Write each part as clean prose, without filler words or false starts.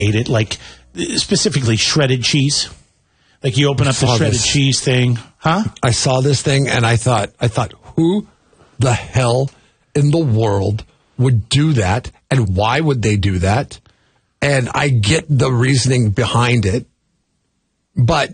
it, like specifically shredded cheese. Like you open up the shredded cheese thing, huh? I saw this thing and I thought, who the hell in the world would do that, and why would they do that? And I get the reasoning behind it, but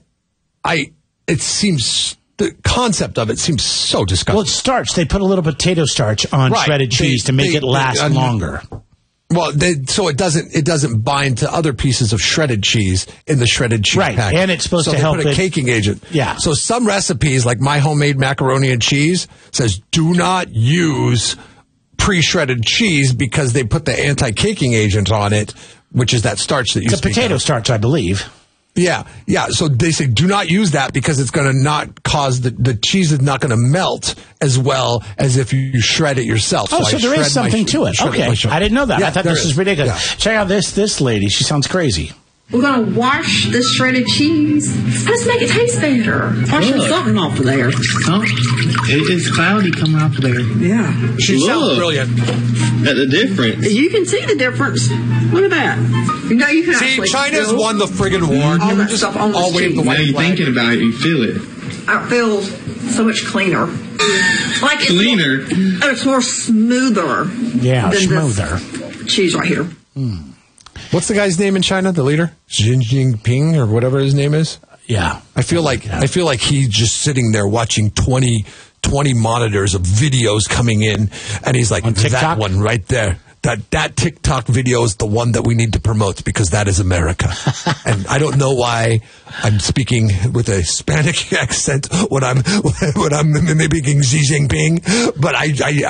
it seems, the concept of it seems so disgusting. Well, it's starch. They put a little potato starch on shredded cheese to make it last longer. Well, so it doesn't bind to other pieces of shredded cheese in the shredded cheese pack. And it's supposed to help put a caking agent. Yeah. So some recipes, like my homemade macaroni and cheese, says do not use pre-shredded cheese because they put the anti-caking agent on it, which is that starch that you speak of. It's potato starch, I believe. Yeah. So they say do not use that because it's going to not cause the cheese is not going to melt as well as if you shred it yourself. Oh, so there is something to it. Okay. I didn't know that. I thought this was ridiculous. Yeah. Check out this lady. She sounds crazy. We're going to wash the shredded cheese. Let's make it taste better. Washing something off of there. Oh, it's cloudy coming off of there. Yeah. She sounds brilliant. At the difference. You can see the difference. Look at that. You know, you can See, actually China's feel won the friggin' war. all that stuff on the cheese. Now you're thinking about it, you feel it. It feels so much cleaner. Like Cleaner? It's more smoother. Yeah, than smoother. This cheese right here. What's the guy's name in China? The leader, Xi Jinping or whatever his name is. Yeah, I feel like he's just sitting there watching 20 monitors of videos coming in, and he's like, that one right there. That TikTok video is the one that we need to promote because that is America. And I don't know why I'm speaking with a Hispanic accent when I'm mimicking Xi Jinping, but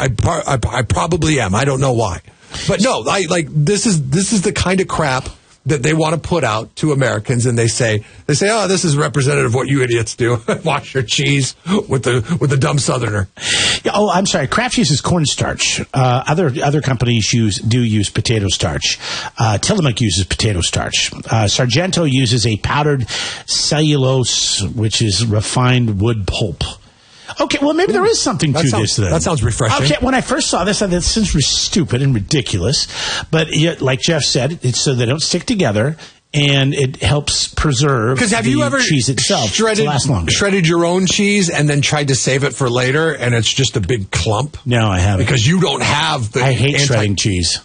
I probably am. I don't know why. But no, this is the kind of crap that they want to put out to Americans, and they say, oh, this is representative of what you idiots do. Wash your cheese with the dumb Southerner. Oh, I'm sorry. Kraft uses cornstarch. Other companies do use potato starch. Tillamook uses potato starch. Sargento uses a powdered cellulose, which is refined wood pulp. Okay, well, maybe there is something to this then. That sounds refreshing. Okay, when I first saw this, I thought this seems stupid and ridiculous. But like Jeff said, it's so they don't stick together, and it helps preserve the cheese itself to last longer. Shredded your own cheese and then tried to save it for later, and it's just a big clump? No, I haven't. Because you don't have the... I hate shredding cheese.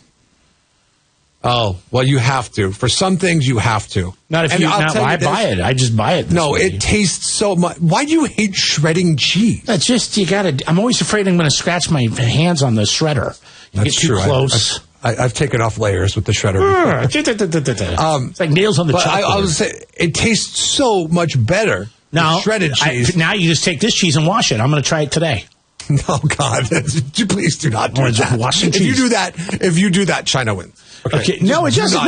Oh, well, you have to. For some things, you have to. Not if I buy it. I just buy it. No, it tastes so much. Why do you hate shredding cheese? It's just, I'm always afraid I'm going to scratch my hands on the shredder. You get too close. I've taken off layers with the shredder. It's like nails on the chocolate. I would say it tastes so much better. Now, shredded cheese. Now you just take this cheese and wash it. I'm going to try it today. No, God, please do not do that. Wash some cheese. If you do that, China wins. Okay. No, it doesn't.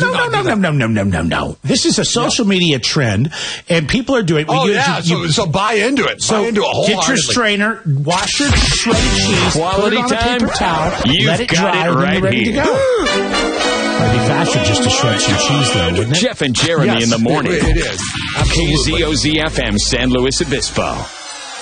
No. This is a social media trend, and people are doing it. So buy into it. So buy into it wholeheartedly. Get your strainer, wash your shredded cheese, Quality put it on time. a paper towel, You've let it got dry, it and then right you're ready to here. go. It'd be faster just to shred some cheese, though, wouldn't it? Jeff and Jeremy in the morning. It is. KZOZ FM, San Luis Obispo.